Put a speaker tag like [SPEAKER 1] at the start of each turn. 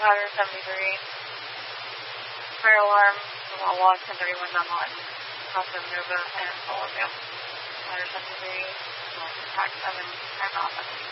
[SPEAKER 1] Ladder 73. Fire alarm, log 1031 911. Casa Nova and Follow Ladder 73. Pack 7, I'm off.